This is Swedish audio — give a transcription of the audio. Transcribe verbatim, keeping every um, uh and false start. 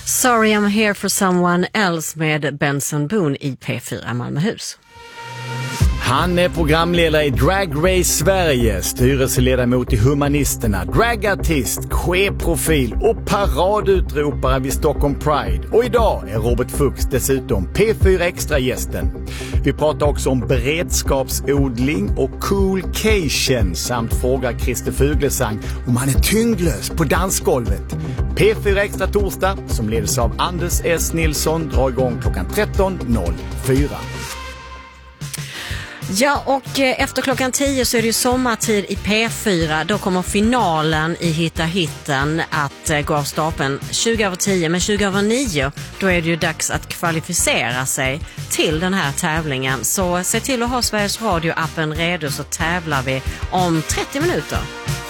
Sorry I'm here for someone else med Benson Boone i P fyra Malmöhus. Han är programledare i Drag Race Sverige, styrelseledamot i Humanisterna, dragartist, chefprofil och paradutropare vid Stockholm Pride. Och idag är Robert Fuchs dessutom P fyra Extra-gästen. Vi pratar också om beredskapsodling och coolcation samt frågar Christer Fuglesang om han är tyngdlös på dansgolvet. P fyra Extra torsdag, som leds av Anders S. Nilsson, drar igång klockan tretton noll fyra. Ja, och efter klockan tio så är det ju sommartid i P fyra. Då kommer finalen i Hitta Hitten att gå av stapeln tjugo över tio. Men tjugo över nio, då är det ju dags att kvalificera sig till den här tävlingen. Så se till att ha Sveriges Radio-appen redo, så tävlar vi om trettio minuter.